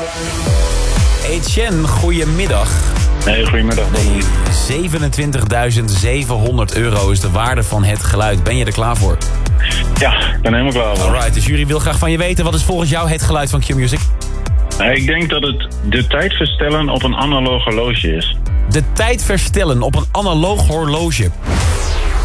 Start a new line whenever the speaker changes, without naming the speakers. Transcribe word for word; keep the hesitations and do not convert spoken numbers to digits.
Etienne, goedemiddag.
Hey, goedemiddag.
Nee, zevenentwintigduizend zevenhonderd euro is de waarde van het geluid. Ben je er klaar voor?
Ja, ik ben helemaal klaar voor.
Alright, de jury wil graag van je weten. Wat is volgens jou het geluid van Q-Music?
Ik denk dat het de tijd verstellen op een analoog horloge is.
De tijd verstellen op een analoog horloge.